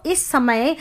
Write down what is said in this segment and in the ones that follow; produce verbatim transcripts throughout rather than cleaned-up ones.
इस समय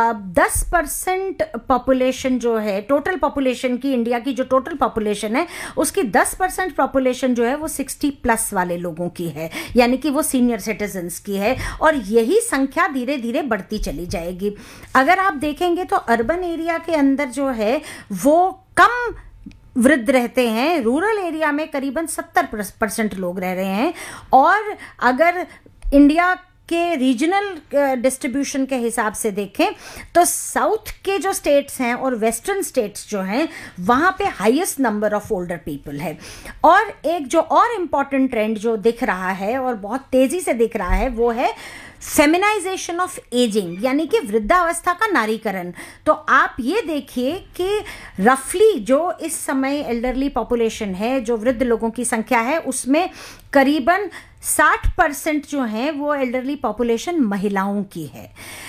दस परसेंट पॉपुलेशन जो है टोटल पॉपुलेशन की, इंडिया की जो टोटल पॉपुलेशन है उसकी दस परसेंट पॉपुलेशन जो है वो सिक्सटी प्लस वाले लोगों की है, यानी कि वो सीनियर सिटीजन्स की है, और यही संख्या धीरे धीरे बढ़ती चली जाएगी। अगर आप देखेंगे तो अर्बन एरिया के अंदर जो है वो कम वृद्ध रहते हैं, रूरल एरिया में करीबन सत्तर परसेंट लोग रह रहे हैं, और अगर इंडिया के रीजनल डिस्ट्रीब्यूशन के हिसाब से देखें तो साउथ के जो स्टेट्स हैं और वेस्टर्न स्टेट्स जो हैं वहाँ पे highest number of older people है। और एक जो और इम्पॉर्टेंट ट्रेंड जो दिख रहा है और बहुत तेज़ी से दिख रहा है वो है फेमिनाइजेशन ऑफ एजिंग, यानी कि वृद्धावस्था का नारीकरण। तो आप ये देखिए कि रफली जो इस समय एल्डरली पॉपुलेशन है, जो वृद्ध लोगों की संख्या है, उसमें करीबन साठ परसेंट जो हैं वो एल्डरली पॉपुलेशन महिलाओं की है।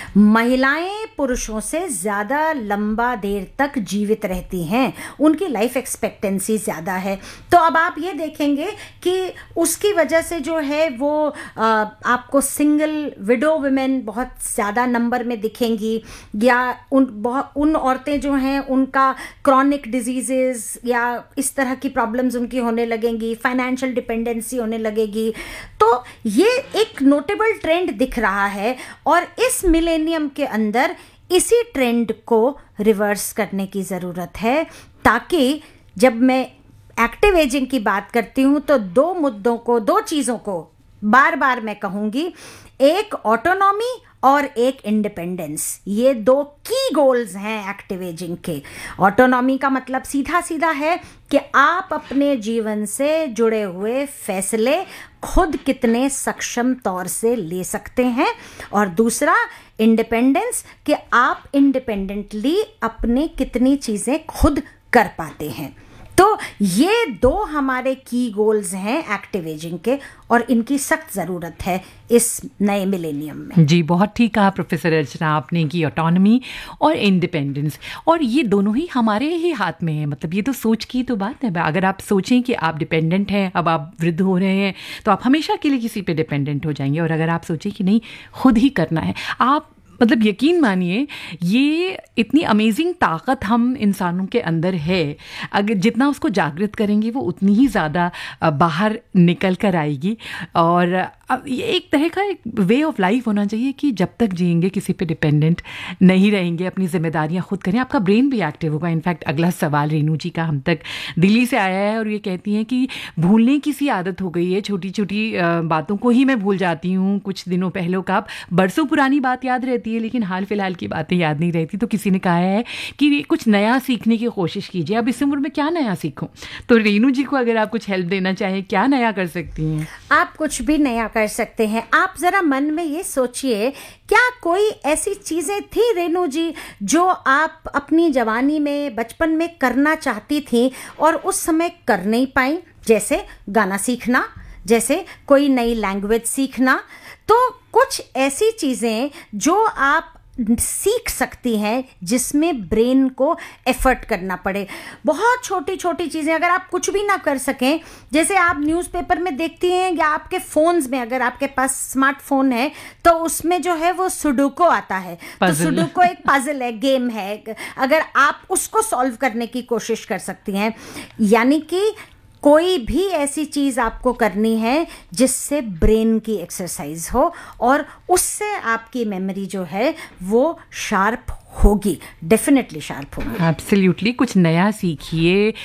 महिलाएं पुरुषों से ज़्यादा लंबा देर तक जीवित रहती हैं, उनकी लाइफ एक्सपेक्टेंसी ज़्यादा है। तो अब आप ये देखेंगे कि उसकी वजह से जो है वो आ, आपको सिंगल विडो वुमेन बहुत ज़्यादा नंबर में दिखेंगी, या उन बहुत उन औरतें जो हैं उनका क्रॉनिक डिजीज़ेज़ या इस तरह की प्रॉब्लम्स उनकी होने लगेंगी, फाइनेंशियल डिपेंडेंसी होने लगेगी। तो ये एक नोटेबल ट्रेंड दिख रहा है, और इस मिलेनियम के अंदर इसी ट्रेंड को रिवर्स करने की ज़रूरत है, ताकि जब मैं एक्टिव एजिंग की बात करती हूँ तो दो मुद्दों को, दो चीज़ों को बार बार मैं कहूँगी, एक ऑटोनॉमी और एक इंडिपेंडेंस। ये दो की गोल्स हैं एक्टिव एजिंग के। ऑटोनॉमी का मतलब सीधा सीधा है कि आप अपने जीवन से जुड़े हुए फैसले खुद कितने सक्षम तौर से ले सकते हैं, और दूसरा इंडिपेंडेंस कि आप इंडिपेंडेंटली अपने कितनी चीज़ें खुद कर पाते हैं। तो ये दो हमारे की गोल्स हैं एक्टिव एजिंग के, और इनकी सख्त ज़रूरत है इस नए मिलेनियम में। जी, बहुत ठीक कहा प्रोफेसर अर्चना आपने कि ऑटोनॉमी और इंडिपेंडेंस, और ये दोनों ही हमारे ही हाथ में है। मतलब ये तो सोच की तो बात है। अगर आप सोचें कि आप डिपेंडेंट हैं, अब आप वृद्ध हो रहे हैं, तो आप हमेशा के लिए किसी पे डिपेंडेंट हो जाएंगे, और अगर आप सोचें कि नहीं खुद ही करना है, आप मतलब यकीन मानिए ये इतनी अमेजिंग ताकत हम इंसानों के अंदर है, अगर जितना उसको जागृत करेंगे वो उतनी ही ज़्यादा बाहर निकल कर आएगी। और ये एक तरह का एक वे ऑफ लाइफ होना चाहिए कि जब तक जिएंगे किसी पे डिपेंडेंट नहीं रहेंगे, अपनी जिम्मेदारियां खुद करें, आपका ब्रेन भी एक्टिव होगा। इनफैक्ट अगला सवाल रेनू जी का हम तक दिल्ली से आया है, और ये कहती हैं कि भूलने की सी आदत हो गई है, छोटी छोटी बातों को ही मैं भूल जाती हूँ। कुछ दिनों पहले का बरसों पुरानी बात याद रहती है, लेकिन हाल फिलहाल की बातें याद नहीं रहती। तो किसी ने कहा है कि कुछ नया सीखने की कोशिश कीजिए, अब इस उम्र में क्या नया सीखूं। तो रेनू जी को अगर आप कुछ हेल्प देना चाहें, क्या नया कर सकती हैं? आप कुछ भी नया कर सकते हैं। आप जरा मन में ये सोचिए, क्या कोई ऐसी चीजें थी रेनू जी जो आप अपनी जवानी में, बचपन में करना चाहती थी और उस समय कर नहीं पाई? जैसे गाना सीखना, जैसे कोई नई लैंग्वेज सीखना। तो कुछ ऐसी चीजें जो आप सीख सकती हैं जिसमें ब्रेन को एफर्ट करना पड़े। बहुत छोटी छोटी चीज़ें, अगर आप कुछ भी ना कर सकें, जैसे आप न्यूज़पेपर में देखती हैं या आपके फ़ोन्स में, अगर आपके पास स्मार्टफोन है तो उसमें जो है वो सुडोको आता है। तो सुडोको एक पजल है, गेम है, अगर आप उसको सॉल्व करने की कोशिश कर सकती हैं। यानी कि कोई भी ऐसी चीज़ आपको करनी है जिससे ब्रेन की एक्सरसाइज हो, और उससे आपकी मेमोरी जो है वो शार्प होगी, डेफिनेटली शार्प होगी। एब्सोल्युटली, कुछ नया सीखिए,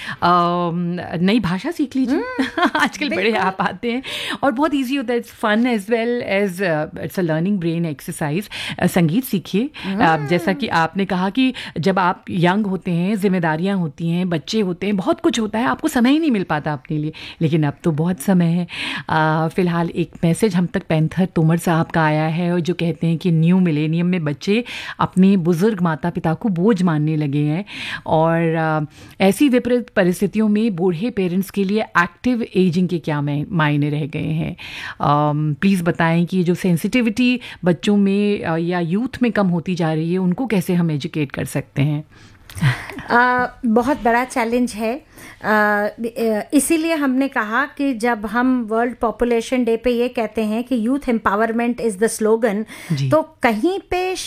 नई भाषा सीख लीजिए। आजकल बड़े ऐप आते हैं और बहुत इजी होता है, it's fun as well as it's a learning brain exercise. संगीत सीखिए, जैसा कि आपने कहा कि जब आप यंग होते हैं, जिम्मेदारियां होती हैं, बच्चे होते हैं, बहुत कुछ होता है, आपको समय ही नहीं मिल पाता अपने लिए, लेकिन अब तो बहुत समय है। uh, फिलहाल एक मैसेज हम तक पैंथर तोमर साहब का आया है, और जो कहते हैं कि न्यू मिलेनियम में बच्चे अपने बुजुर्ग माता पिता को बोझ मानने लगे हैं, और आ, ऐसी विपरीत परिस्थितियों में बूढ़े पेरेंट्स के लिए एक्टिव एजिंग के क्या मायने रह गए हैं। प्लीज़ बताएं कि जो सेंसिटिविटी बच्चों में आ, या यूथ में कम होती जा रही है, उनको कैसे हम एजुकेट कर सकते हैं? आ, बहुत बड़ा चैलेंज है। इसीलिए हमने कहा कि जब हम वर्ल्ड पॉपुलेशन डे पे ये कहते हैं कि youth empowerment is the slogan, तो कहीं पे